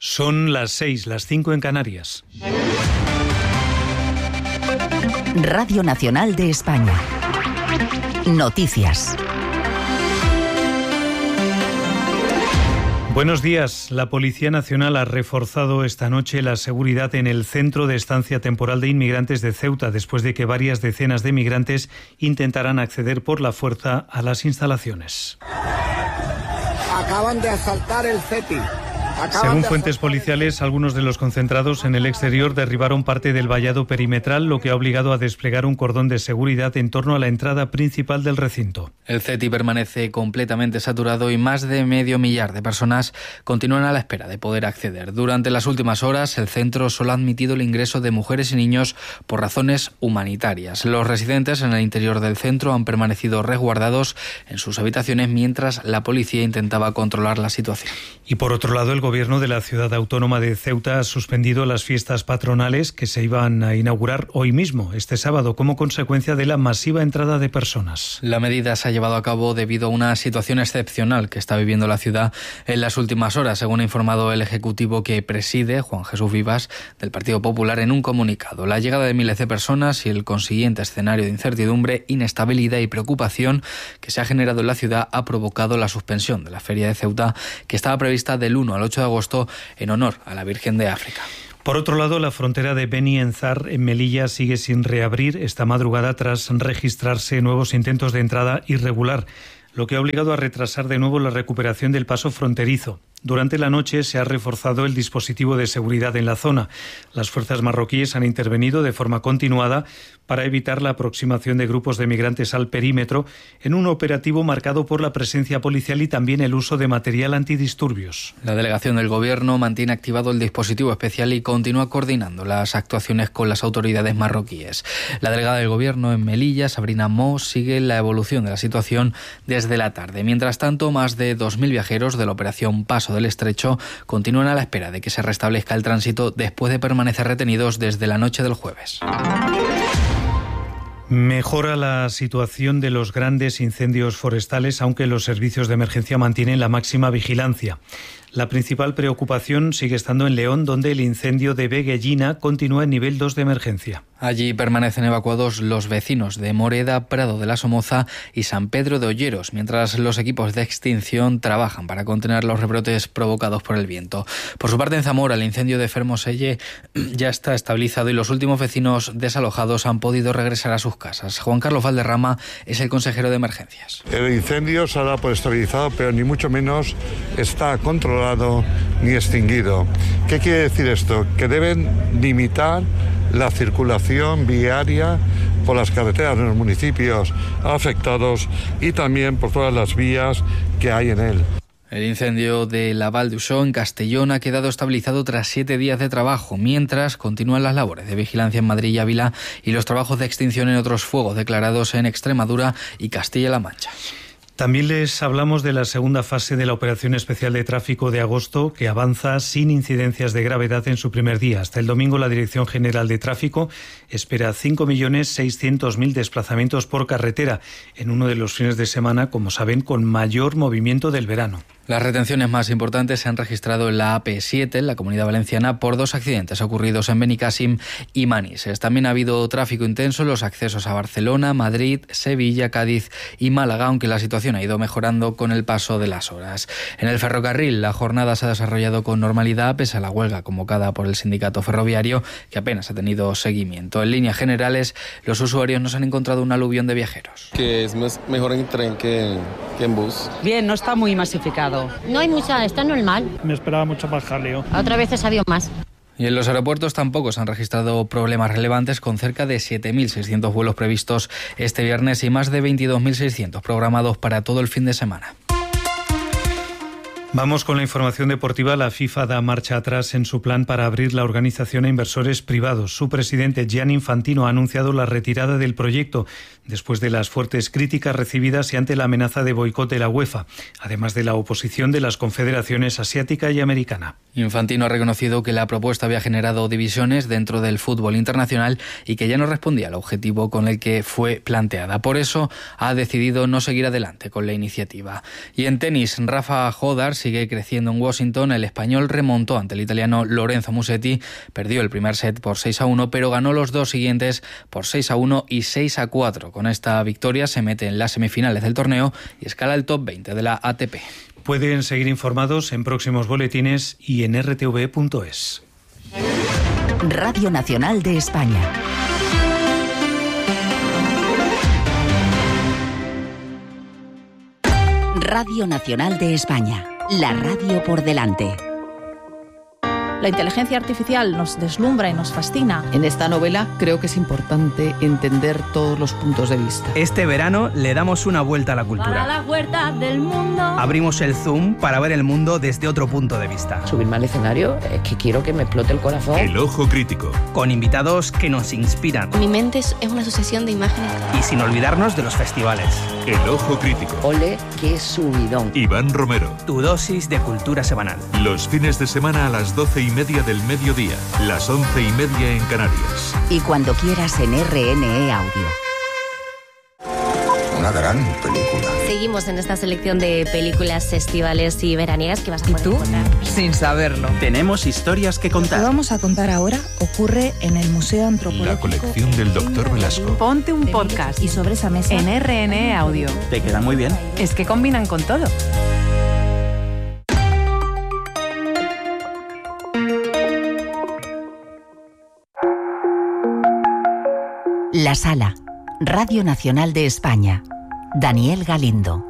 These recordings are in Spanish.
Son las 6, las 5 en Canarias. Radio Nacional de España. Noticias. Buenos días. La Policía Nacional ha reforzado esta noche la seguridad en el Centro de Estancia Temporal de Inmigrantes de Ceuta, después de que varias decenas de migrantes intentaran acceder por la fuerza a las instalaciones. Acaban de asaltar el CETI. Según fuentes policiales, algunos de los concentrados en el exterior derribaron parte del vallado perimetral, lo que ha obligado a desplegar un cordón de seguridad en torno a la entrada principal del recinto. El CETI permanece completamente saturado y más de 500.000 de personas continúan a la espera de poder acceder. Durante las últimas horas, el centro solo ha admitido el ingreso de mujeres y niños por razones humanitarias. Los residentes en el interior del centro han permanecido resguardados en sus habitaciones mientras la policía intentaba controlar la situación. Y por otro lado, el Gobierno de la Ciudad Autónoma de Ceuta ha suspendido las fiestas patronales que se iban a inaugurar hoy mismo, este sábado, como consecuencia de la masiva entrada de personas. La medida se ha llevado a cabo debido a una situación excepcional que está viviendo la ciudad en las últimas horas, según ha informado el Ejecutivo que preside Juan Jesús Vivas del Partido Popular en un comunicado. La llegada de miles de personas y el consiguiente escenario de incertidumbre, inestabilidad y preocupación que se ha generado en la ciudad ha provocado la suspensión de la Feria de Ceuta, que estaba prevista del 1 al 8 de agosto en honor a la Virgen de África. Por otro lado, la frontera de Beni Enzar en Melilla sigue sin reabrir esta madrugada tras registrarse nuevos intentos de entrada irregular, lo que ha obligado a retrasar de nuevo la recuperación del paso fronterizo. Durante la noche se ha reforzado el dispositivo de seguridad en la zona. Las fuerzas marroquíes han intervenido de forma continuada para evitar la aproximación de grupos de migrantes al perímetro en un operativo marcado por la presencia policial y también el uso de material antidisturbios. La delegación del Gobierno mantiene activado el dispositivo especial y continúa coordinando las actuaciones con las autoridades marroquíes. La delegada del Gobierno en Melilla, Sabrina Mo, sigue la evolución de la situación desde la tarde. Mientras tanto, más de 2.000 viajeros de la operación Paso del Estrecho continúan a la espera de que se restablezca el tránsito después de permanecer retenidos desde la noche del jueves. Mejora la situación de los grandes incendios forestales, aunque los servicios de emergencia mantienen la máxima vigilancia. La principal preocupación sigue estando en León, donde el incendio de Veguellina continúa en nivel 2 de emergencia. Allí permanecen evacuados los vecinos de Moreda, Prado de la Somoza y San Pedro de Olleros, mientras los equipos de extinción trabajan para contener los rebrotes provocados por el viento. Por su parte, en Zamora, el incendio de Fermoselle ya está estabilizado y los últimos vecinos desalojados han podido regresar a sus casas. Juan Carlos Valderrama es el consejero de emergencias. El incendio se ha dado por estabilizado, pero ni mucho menos está controlado ni extinguido. ¿Qué quiere decir esto? Que deben limitar la circulación viaria por las carreteras de los municipios afectados y también por todas las vías que hay en él. El incendio de la Val d'Uixó en Castellón ha quedado estabilizado tras 7 días de trabajo, mientras continúan las labores de vigilancia en Madrid y Ávila y los trabajos de extinción en otros fuegos declarados en Extremadura y Castilla-La Mancha. También les hablamos de la segunda fase de la Operación Especial de Tráfico de agosto, que avanza sin incidencias de gravedad en su primer día. Hasta el domingo, la Dirección General de Tráfico espera 5.600.000 desplazamientos por carretera, en uno de los fines de semana, como saben, con mayor movimiento del verano. Las retenciones más importantes se han registrado en la AP7, en la Comunidad Valenciana, por 2 accidentes ocurridos en Benicàssim y Manises. También ha habido tráfico intenso en los accesos a Barcelona, Madrid, Sevilla, Cádiz y Málaga, aunque la situación ha ido mejorando con el paso de las horas. En el ferrocarril, la jornada se ha desarrollado con normalidad, pese a la huelga convocada por el sindicato ferroviario, que apenas ha tenido seguimiento. En líneas generales, los usuarios no se han encontrado un aluvión de viajeros. Que es mejor en tren que en bus. Bien, no está muy masificado. No hay mucha, está normal. Me esperaba mucho más jaleo. Otras veces ha habido más. Y en los aeropuertos tampoco se han registrado problemas relevantes, con cerca de 7.600 vuelos previstos este viernes y más de 22.600 programados para todo el fin de semana. Vamos con la información deportiva. La FIFA da marcha atrás en su plan para abrir la organización a inversores privados. Su presidente, Gianni Infantino, ha anunciado la retirada del proyecto después de las fuertes críticas recibidas y ante la amenaza de boicot de la UEFA, además de la oposición de las confederaciones asiática y americana. Infantino ha reconocido que la propuesta había generado divisiones dentro del fútbol internacional y que ya no respondía al objetivo con el que fue planteada. Por eso ha decidido no seguir adelante con la iniciativa. Y en tenis, Rafa Jodar sigue creciendo en Washington. El español remontó ante el italiano Lorenzo Musetti, perdió el primer set por 6-1, pero ganó los dos siguientes por 6-1 y 6-4. Con esta victoria se mete en las semifinales del torneo y escala el top 20 de la ATP. Pueden seguir informados en próximos boletines y en rtv.es. Radio Nacional de España. Radio Nacional de España. La radio por delante. La inteligencia artificial nos deslumbra y nos fascina. En esta novela creo que es importante entender todos los puntos de vista. Este verano le damos una vuelta a la cultura. Para la vuelta del mundo. Abrimos el Zoom para ver el mundo desde otro punto de vista. Subirme al escenario es que quiero que me explote el corazón. El Ojo Crítico. Con invitados que nos inspiran. Mi mente es una sucesión de imágenes. Y sin olvidarnos de los festivales. El Ojo Crítico. Ole, qué subidón. Iván Romero. Tu dosis de cultura semanal. Los fines de semana a las 12:30 del mediodía, las 11:30 en Canarias. Y cuando quieras en RNE Audio. Una gran película. Seguimos en esta selección de películas estivales y veraniegas que vas a poder encontrar. Sin saberlo. Tenemos historias que contar. Lo que vamos a contar ahora ocurre en el Museo Antropológico. La colección del Dr. Velasco. Ponte un podcast. Y sobre esa mesa en RNE Audio. Te quedan muy bien. Es que combinan con todo. La Sala. Radio Nacional de España. Daniel Galindo.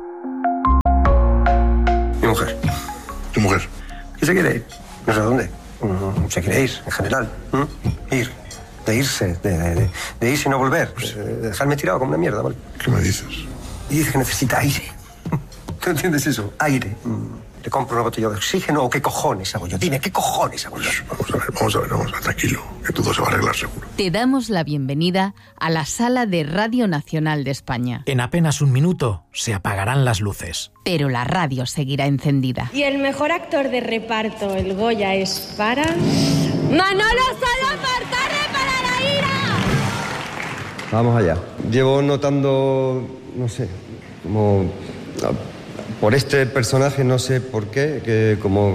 Mi mujer. ¿Tu mujer? ¿Y se quiere ir? No sé a dónde. Se quiere ir, en general. Ir. De irse. De irse y no volver. Pues, dejarme tirado como una mierda, ¿vale? ¿Qué me dices? Y dice que necesita aire. ¿Tú entiendes eso? Aire. ¿Le compro una botella de oxígeno o qué cojones hago yo? Dime, ¿qué cojones hago yo? Vamos a ver, tranquilo, que todo se va a arreglar seguro. Te damos la bienvenida a la sala de Radio Nacional de España. En apenas un minuto se apagarán las luces. Pero la radio seguirá encendida. Y el mejor actor de reparto, el Goya, es para... ¡Manolo Salazar para la ira! Vamos allá. Llevo notando, no sé, como... Por este personaje, no sé por qué, que como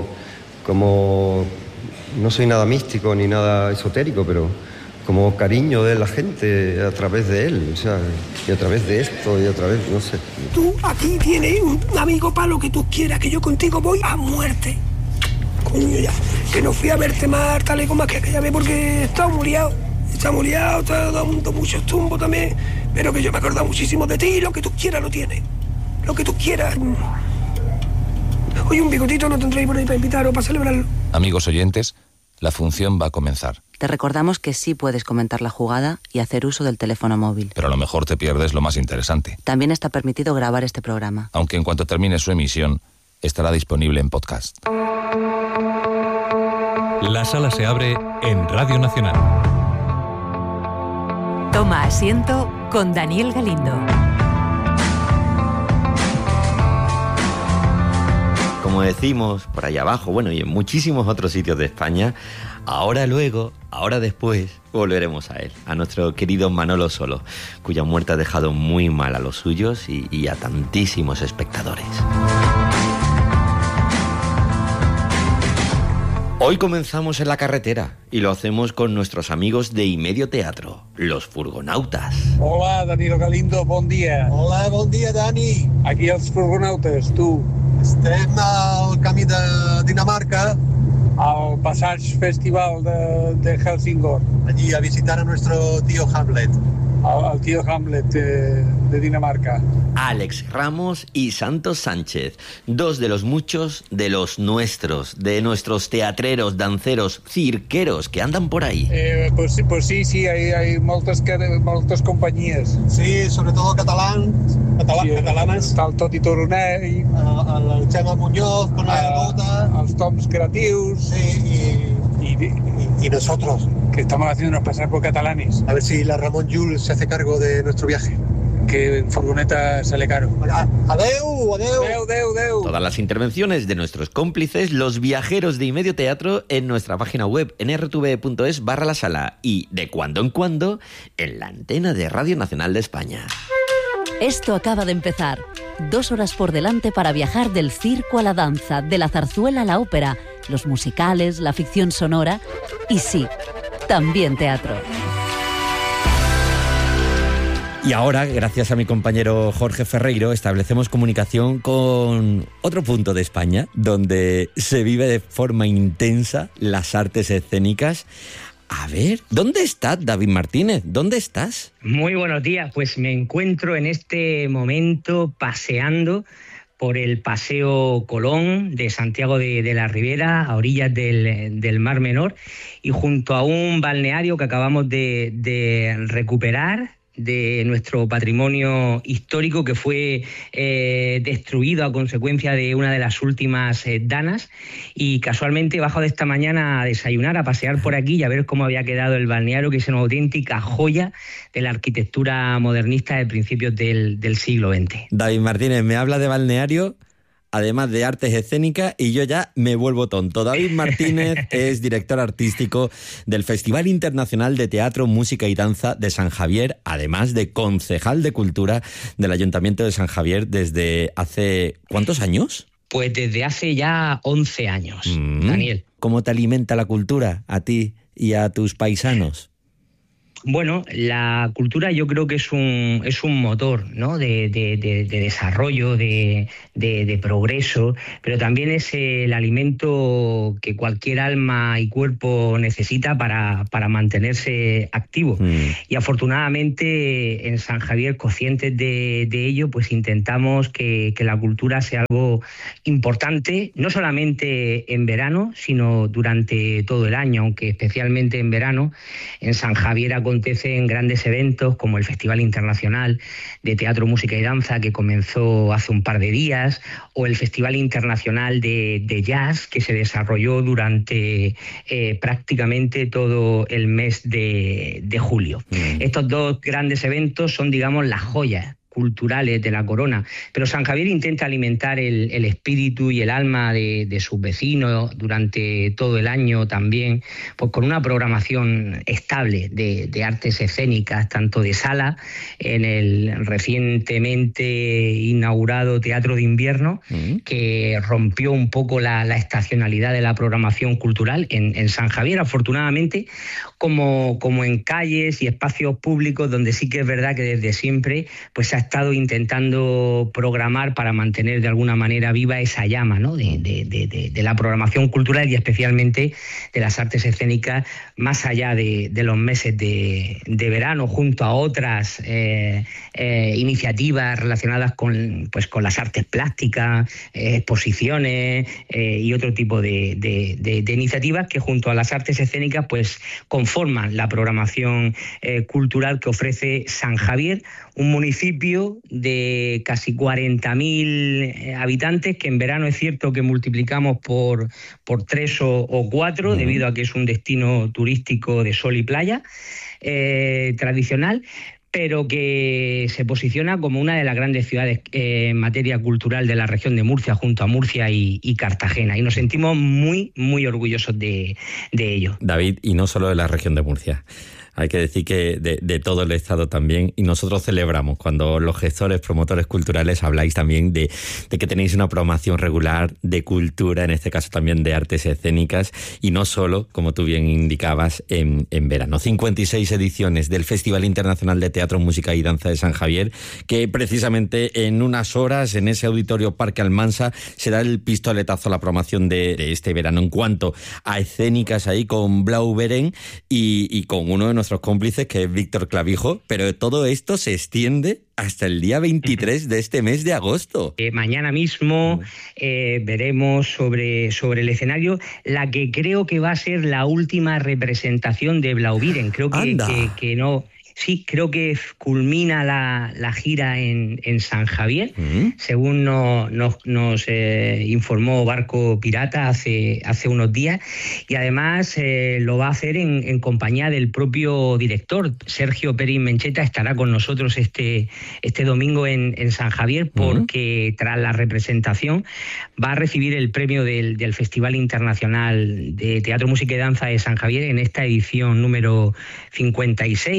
no soy nada místico ni nada esotérico, pero como cariño de la gente a través de él, o sea, y a través de esto, y a través, no sé. Tú aquí tienes un amigo para lo que tú quieras, que yo contigo voy a muerte. Coño, ya, que no fui a verte más tal y como más que aquella vez porque estaba muriado, te ha dado muchos tumbos también, pero que yo me he acordado muchísimo de ti y lo que tú quieras lo tienes. Lo que tú quieras. Oye, un bigotito no tendréis por ahí para invitar o para celebrarlo. Amigos oyentes, la función va a comenzar. Te recordamos que sí puedes comentar la jugada y hacer uso del teléfono móvil. Pero a lo mejor te pierdes lo más interesante. También está permitido grabar este programa. Aunque en cuanto termine su emisión, estará disponible en podcast. La sala se abre en Radio Nacional. Toma asiento con Daniel Galindo. Como decimos por allá abajo, bueno, y en muchísimos otros sitios de España, ahora después, volveremos a él, a nuestro querido Manolo Solo, cuya muerte ha dejado muy mal a los suyos y a tantísimos espectadores. Hoy comenzamos en la carretera y lo hacemos con nuestros amigos de Imedio Teatro, los Furgonautas. Hola, Daniel Galindo, bon dia. Hola, bon dia, Dani. Aquí els Furgonautes, tu. Estem al camí de Dinamarca, al Passage Festival de Helsingor. Allí a visitar a nuestro tío Hamlet. Al tío Hamlet de Dinamarca. Alex Ramos y Santos Sánchez, dos de los muchos de los nuestros, de nuestros teatreros, danceros, cirqueros que andan por ahí. Pues sí, hay moltes compañías. Sí, sobre todo catalanas. Està el Toti Toronet, el Xema Muñoz con la Ruta, els Toms Creatius. Sí, y nosotros, que estamos haciéndonos pasar por catalanes. A ver si la Ramón Jules se hace cargo de nuestro viaje. Que en furgoneta sale caro. Adeu. Todas las intervenciones de nuestros cómplices, los viajeros de Imedio Teatro, en nuestra página web en rtv.es/la sala y, de cuando en cuando, en la antena de Radio Nacional de España. Esto acaba de empezar. 2 horas por delante para viajar del circo a la danza, de la zarzuela a la ópera, los musicales, la ficción sonora y sí, también teatro. Y ahora, gracias a mi compañero Jorge Ferreiro, establecemos comunicación con otro punto de España donde se vive de forma intensa las artes escénicas. A ver, ¿dónde estás, David Martínez? ¿Dónde estás? Muy buenos días, pues me encuentro en este momento paseando por el Paseo Colón de Santiago de la Ribera, a orillas del Mar Menor, y junto a un balneario que acabamos de recuperar de nuestro patrimonio histórico, que fue destruido a consecuencia de una de las últimas danas, y casualmente he bajado esta mañana a desayunar, a pasear por aquí y a ver cómo había quedado el balneario, que es una auténtica joya de la arquitectura modernista de principios del siglo XX. David Martínez me habla de balneario, además de artes escénicas, y yo ya me vuelvo tonto. David Martínez es director artístico del Festival Internacional de Teatro, Música y Danza de San Javier, además de concejal de Cultura del Ayuntamiento de San Javier desde hace... ¿cuántos años? Pues desde hace ya 11 años, Daniel. ¿Cómo te alimenta la cultura a ti y a tus paisanos? Bueno, la cultura yo creo que es un motor, ¿no?, de desarrollo, de progreso, pero también es el alimento que cualquier alma y cuerpo necesita para mantenerse activo. Y afortunadamente en San Javier, conscientes de ello, pues intentamos que la cultura sea algo importante, no solamente en verano, sino durante todo el año, aunque especialmente en verano. En San Javier acontecen grandes eventos como el Festival Internacional de Teatro, Música y Danza, que comenzó hace un par de días, o el Festival Internacional de Jazz, que se desarrolló durante prácticamente todo el mes de julio. Estos dos grandes eventos son, digamos, las joyas culturales de la corona, pero San Javier intenta alimentar el espíritu y el alma de sus vecinos durante todo el año también, pues con una programación estable de artes escénicas, tanto de sala, en el recientemente inaugurado Teatro de Invierno, que rompió un poco la estacionalidad de la programación cultural en San Javier, afortunadamente, como en calles y espacios públicos donde sí que es verdad que desde siempre pues ha estado intentando programar para mantener de alguna manera viva esa llama, ¿no?, de la programación cultural y especialmente de las artes escénicas más allá de los meses de verano, junto a otras iniciativas relacionadas con las artes plásticas, exposiciones y otro tipo de iniciativas que junto a las artes escénicas pues conforman la programación cultural que ofrece San Javier, un municipio de casi 40.000 habitantes que en verano es cierto que multiplicamos por 3 o 4 debido a que es un destino turístico de sol y playa tradicional, pero que se posiciona como una de las grandes ciudades en materia cultural de la región de Murcia, junto a Murcia y Cartagena, y nos sentimos muy, muy orgullosos de ello. David, y no solo de la región de Murcia. Hay que decir que de todo el Estado también, y nosotros celebramos cuando los gestores, promotores culturales habláis también de que tenéis una programación regular de cultura, en este caso también de artes escénicas, y no solo, como tú bien indicabas, en verano. 56 ediciones del Festival Internacional de Teatro, Música y Danza de San Javier, que precisamente en unas horas, en ese auditorio Parque Almansa, será el pistoletazo a la programación de este verano. En cuanto a escénicas, ahí con Blau Beren y con uno de nuestros cómplices, que es Víctor Clavijo, pero todo esto se extiende hasta el día 23 de este mes de agosto. Mañana mismo veremos sobre el escenario la que creo que va a ser la última representación de Blau Beren. Creo que no... Sí, creo que culmina la gira en San Javier, según nos informó Barco Pirata hace unos días, y además lo va a hacer en compañía del propio director. Sergio Pérez Mencheta estará con nosotros este domingo en San Javier, porque tras la representación va a recibir el premio del Festival Internacional de Teatro, Música y Danza de San Javier en esta edición número 56, un reconocimiento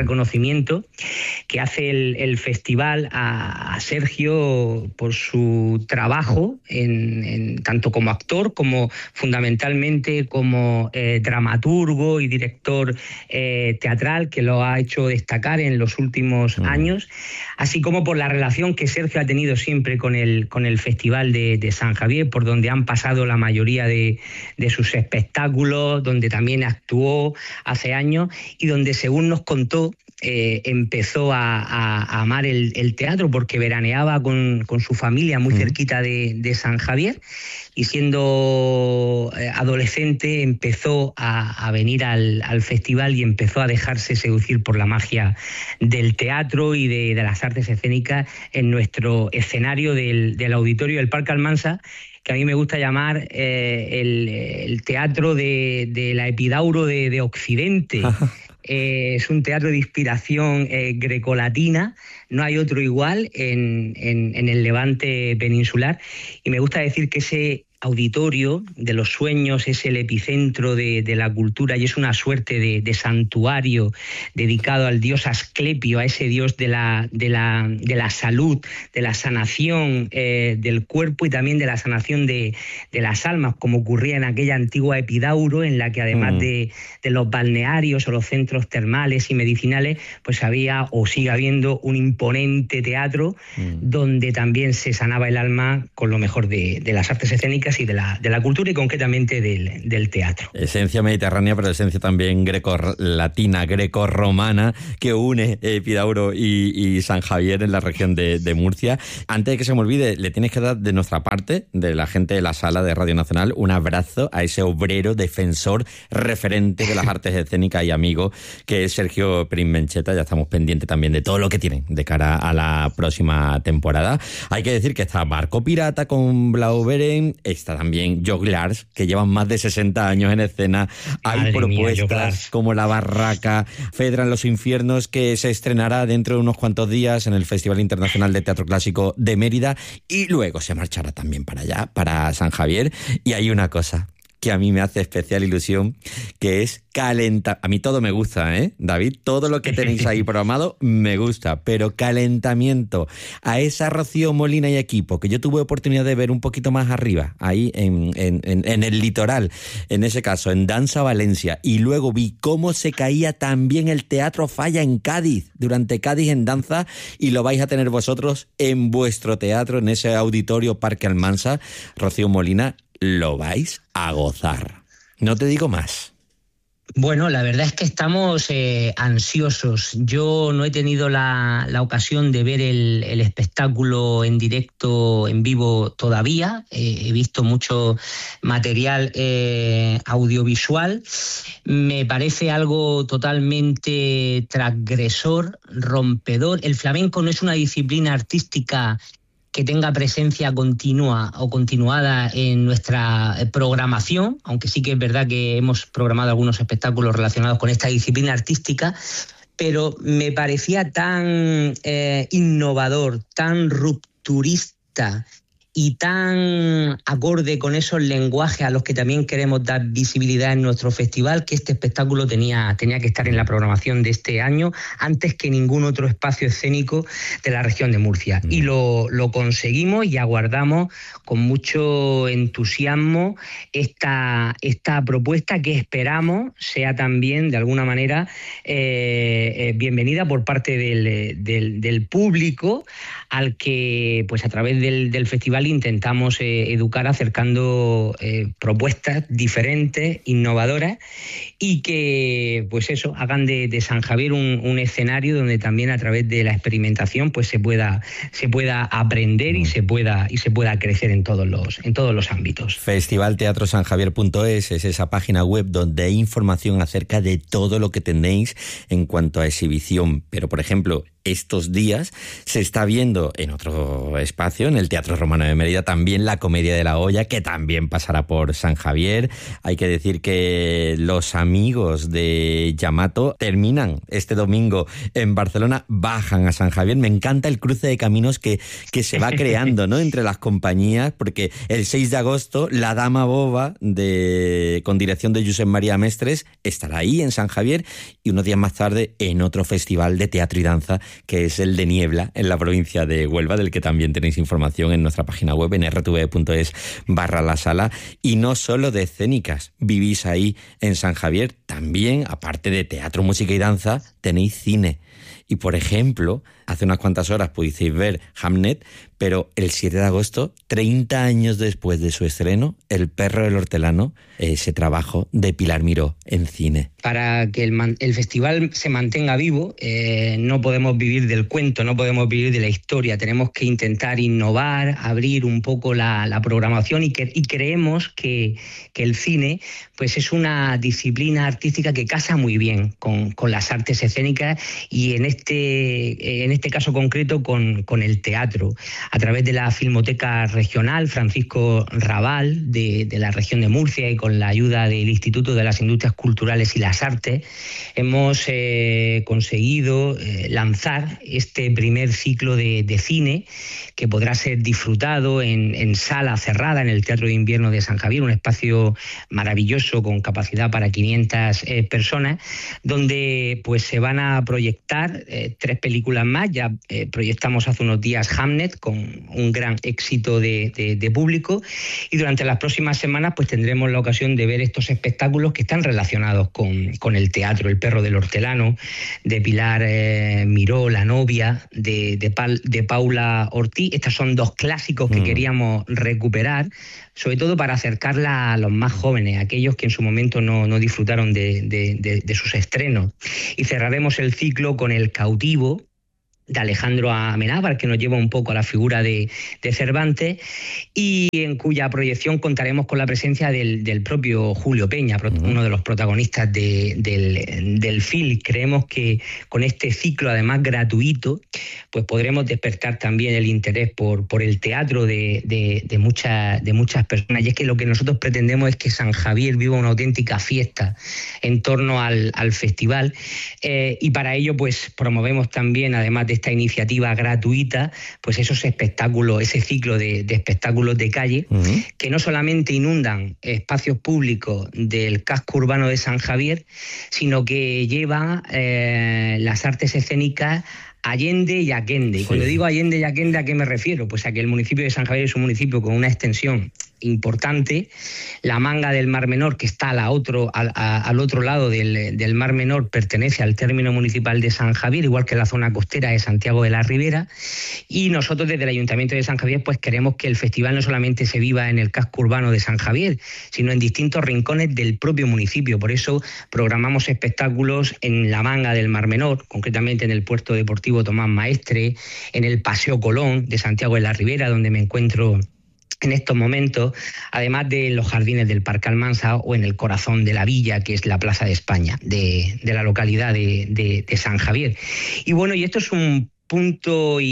reconocimiento que hace el festival a Sergio por su trabajo tanto como actor como fundamentalmente como dramaturgo y director teatral, que lo ha hecho destacar en los últimos años, así como por la relación que Sergio ha tenido siempre con el Festival de San Javier, por donde han pasado la mayoría de sus espectáculos, donde también actuó hace años y donde, según nos contó, empezó a amar el teatro porque veraneaba con su familia muy cerquita de San Javier, y siendo adolescente empezó a venir al festival y empezó a dejarse seducir por la magia del teatro y de las artes escénicas en nuestro escenario del auditorio del Parque Almansa, que a mí me gusta llamar el teatro de la Epidauro de Occidente. Es un teatro de inspiración grecolatina, no hay otro igual en el Levante peninsular, y me gusta decir que ese auditorio de los sueños es el epicentro de la cultura y es una suerte de santuario dedicado al dios Asclepio, a ese dios de la salud, de la sanación del cuerpo y también de la sanación de las almas, como ocurría en aquella antigua Epidauro, en la que además de los balnearios o los centros termales y medicinales, pues había o sigue habiendo un imponente teatro donde también se sanaba el alma con lo mejor de las artes escénicas y de la cultura, y concretamente del teatro. Esencia mediterránea, pero esencia también greco-latina, greco-romana, que une Epidauro y San Javier en la región de Murcia. Antes de que se me olvide, le tienes que dar de nuestra parte, de la gente de la sala de Radio Nacional, un abrazo a ese obrero, defensor, referente de las artes escénicas y amigo, que es Sergio Perín Mencheta. Ya estamos pendientes también de todo lo que tienen de cara a la próxima temporada. Hay que decir que está Barco Pirata con Blau Beren, está también Joglars, que llevan más de 60 años en escena. Hay propuestas como La Barraca, Fedra en los Infiernos, que se estrenará dentro de unos cuantos días en el Festival Internacional de Teatro Clásico de Mérida, y luego se marchará también para allá, para San Javier. Y hay una cosa que a mí me hace especial ilusión, que es calentar. A mí todo me gusta, David, todo lo que tenéis ahí programado me gusta, pero calentamiento a esa Rocío Molina y equipo, que yo tuve oportunidad de ver un poquito más arriba, ahí en el litoral, en ese caso, en Danza Valencia, y luego vi cómo se caía también el Teatro Falla en Cádiz, durante Cádiz en danza, y lo vais a tener vosotros en vuestro teatro, en ese auditorio Parque Almansa. Rocío Molina, lo vais a gozar. No te digo más. Bueno, la verdad es que estamos ansiosos. Yo no he tenido la ocasión de ver el espectáculo en directo, en vivo todavía. He visto mucho material audiovisual. Me parece algo totalmente transgresor, rompedor. El flamenco no es una disciplina artística que tenga presencia continua o continuada en nuestra programación, aunque sí que es verdad que hemos programado algunos espectáculos relacionados con esta disciplina artística, pero me parecía tan innovador, tan rupturista y tan acorde con esos lenguajes a los que también queremos dar visibilidad en nuestro festival, que este espectáculo tenía que estar en la programación de este año antes que ningún otro espacio escénico de la región de Murcia. Y lo conseguimos y aguardamos con mucho entusiasmo esta propuesta, que esperamos sea también de alguna manera bienvenida por parte del público, al que pues a través del festival intentamos educar acercando propuestas diferentes, innovadoras, y que pues eso, hagan de San Javier un escenario donde también a través de la experimentación pues se pueda aprender y se pueda crecer en todos los ámbitos. Festivalteatrosanjavier.es es esa página web donde hay información acerca de todo lo que tenéis en cuanto a exhibición. Pero, por ejemplo, estos días se está viendo en otro espacio, en el Teatro Romano de Mérida, también la Comedia de la Olla, que también pasará por San Javier. Hay que decir que los amigos de Yamato terminan este domingo en Barcelona, bajan a San Javier. Me encanta el cruce de caminos que se va creando, ¿no?, entre las compañías, porque el 6 de agosto La Dama Boba, con dirección de Josep María Mestres, estará ahí en San Javier, y unos días más tarde en otro festival de teatro y danza, que es el de Niebla, en la provincia de Huelva, del que también tenéis información en nuestra página web, en rtv.es/la sala. Y no solo de escénicas vivís ahí en San Javier, también, aparte de teatro, música y danza, tenéis cine. Y, por ejemplo, hace unas cuantas horas pudisteis ver Hamnet, pero el 7 de agosto, 30 años después de su estreno, El perro del hortelano, ese trabajo de Pilar Miró en cine. Para que el festival se mantenga vivo, no podemos vivir del cuento, no podemos vivir de la historia. Tenemos que intentar innovar, abrir un poco la programación, y creemos que el cine pues es una disciplina artística que casa muy bien con las artes escénicas, y en este caso concreto con el teatro. A través de la Filmoteca Regional Francisco Rabal de la región de Murcia, y con la ayuda del Instituto de las Industrias Culturales y las Artes, hemos conseguido lanzar este primer ciclo de cine, que podrá ser disfrutado en sala cerrada en el Teatro de Invierno de San Javier, un espacio maravilloso con capacidad para 500 personas, donde pues se van a proyectar 3 películas más. Ya proyectamos hace unos días Hamnet, con un gran éxito de público, y durante las próximas semanas pues tendremos la ocasión de ver estos espectáculos que están relacionados con el teatro. El perro del hortelano, de Pilar Miró, La novia, de Paula Ortiz. Estos son 2 clásicos que queríamos recuperar, sobre todo para acercarla a los más jóvenes, aquellos que en su momento no disfrutaron de sus estrenos. Y cerraremos el ciclo con El cautivo, de Alejandro Amenábar, que nos lleva un poco a la figura de Cervantes, y en cuya proyección contaremos con la presencia del propio Julio Peña, uno de los protagonistas del film. Creemos que con este ciclo, además gratuito, pues podremos despertar también el interés por el teatro de muchas personas. Y es que lo que nosotros pretendemos es que San Javier viva una auténtica fiesta en torno al festival, y para ello pues promovemos también, además de esta iniciativa gratuita, pues esos espectáculos, ese ciclo de espectáculos de calle, que no solamente inundan espacios públicos del casco urbano de San Javier, sino que lleva las artes escénicas Allende y Aquende. Y cuando digo Allende y Aquende, ¿a qué me refiero? Pues a que el municipio de San Javier es un municipio con una extensión importante. La Manga del Mar Menor, que está al otro lado del Mar Menor, pertenece al término municipal de San Javier, igual que la zona costera de Santiago de la Ribera. Y nosotros desde el Ayuntamiento de San Javier pues queremos que el festival no solamente se viva en el casco urbano de San Javier, sino en distintos rincones del propio municipio. Por eso programamos espectáculos en la Manga del Mar Menor, concretamente en el Puerto Deportivo Tomás Maestre, en el Paseo Colón de Santiago de la Ribera, donde me encuentro en estos momentos, además de los jardines del Parque Almansa, o en el corazón de la villa, que es la Plaza de España, de la localidad de San Javier. Y bueno, y esto es un punto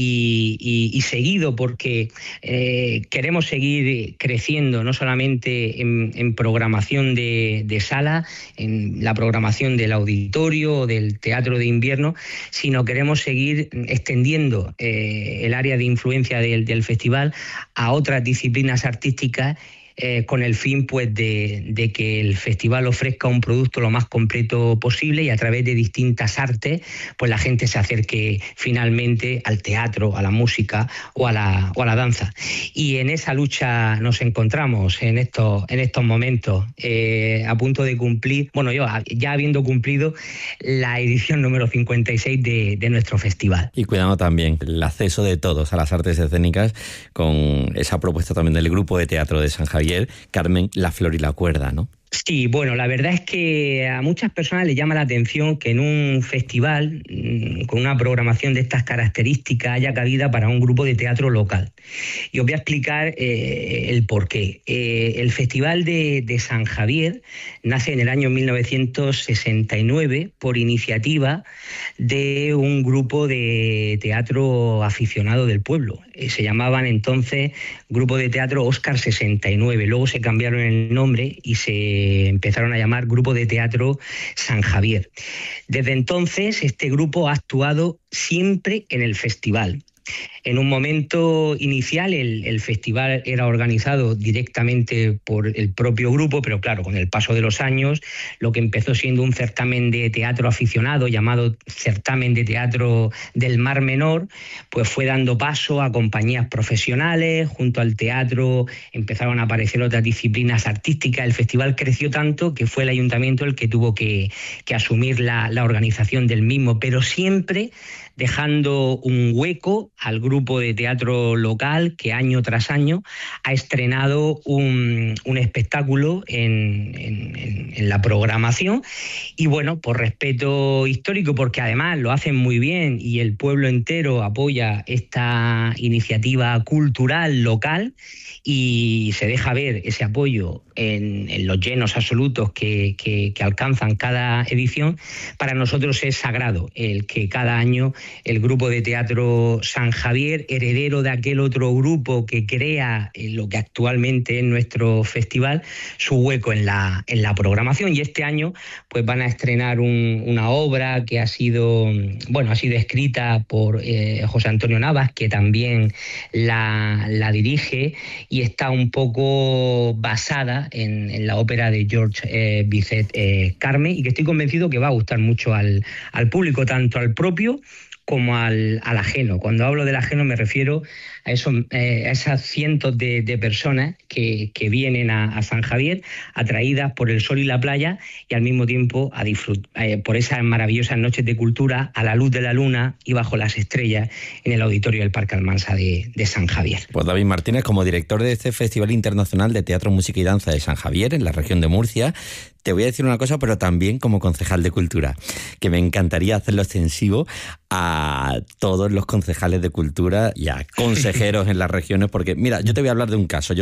y seguido, porque queremos seguir creciendo, no solamente en programación de sala, en la programación del auditorio o del teatro de invierno, sino queremos seguir extendiendo el área de influencia del festival a otras disciplinas artísticas, con el fin pues de que el festival ofrezca un producto lo más completo posible, y a través de distintas artes pues la gente se acerque finalmente al teatro, a la música o a la danza. Y en esa lucha nos encontramos en estos momentos, a punto de cumplir, ya habiendo cumplido la edición número 56 de nuestro festival. Y cuidando también el acceso de todos a las artes escénicas, con esa propuesta también del grupo de teatro de San Javier, Carmen, La flor y la cuerda, ¿no? Sí, bueno, la verdad es que a muchas personas les llama la atención que en un festival con una programación de estas características haya cabida para un grupo de teatro local. Y os voy a explicar el porqué. El Festival de San Javier nace en el año 1969 por iniciativa de un grupo de teatro aficionado del pueblo. Se llamaban entonces Grupo de Teatro Óscar 69. Luego se cambiaron el nombre y se empezaron a llamar Grupo de Teatro San Javier. Desde entonces, este grupo ha actuado siempre en el festival. En un momento inicial el festival era organizado directamente por el propio grupo, pero claro, con el paso de los años, lo que empezó siendo un certamen de teatro aficionado llamado Certamen de Teatro del Mar Menor, pues fue dando paso a compañías profesionales. Junto al teatro empezaron a aparecer otras disciplinas artísticas. El festival creció tanto que fue el ayuntamiento el que tuvo que asumir la organización del mismo, pero siempre dejando un hueco al grupo de teatro local que año tras año ha estrenado un espectáculo en la programación. Y bueno, por respeto histórico, porque además lo hacen muy bien y el pueblo entero apoya esta iniciativa cultural local y se deja ver ese apoyo en los llenos absolutos que alcanzan cada edición, para nosotros es sagrado el que cada año el grupo de teatro San Javier, heredero de aquel otro grupo que crea lo que actualmente es nuestro festival, su hueco en la programación. Y este año pues van a estrenar una obra que ha sido escrita por José Antonio Navas, que también la dirige, y está un poco basada en la ópera de George Bizet, Carmen, y que estoy convencido que va a gustar mucho al público, tanto al propio como al ajeno. Cuando hablo del ajeno me refiero a esas cientos de personas que vienen a San Javier atraídas por el sol y la playa, y al mismo tiempo a por esas maravillosas noches de cultura a la luz de la luna y bajo las estrellas en el auditorio del Parque Almansa de San Javier. Pues David Martínez, como director de este Festival Internacional de Teatro, Música y Danza de San Javier en la región de Murcia, te voy a decir una cosa, pero también como concejal de Cultura, que me encantaría hacerlo extensivo a todos los concejales de Cultura y a consejeros en las regiones, porque mira, yo te voy a hablar de un caso.